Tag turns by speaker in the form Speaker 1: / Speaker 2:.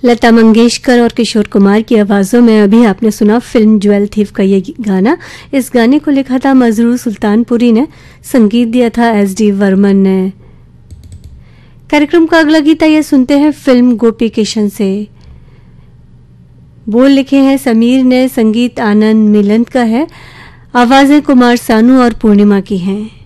Speaker 1: लता मंगेशकर और किशोर कुमार की आवाज़ों में अभी आपने सुना फिल्म ज्वेल थीफ का ये गाना। इस गाने को लिखा था मजरूर सुल्तानपुरी ने, संगीत दिया था एस.डी. वर्मन ने। कार्यक्रम का अगला गीत ये सुनते हैं फिल्म गोपी किशन से। बोल लिखे हैं समीर ने, संगीत आनंद मिलन का है, आवाज़ें कुमार सानू और पूर्णिमा की हैं।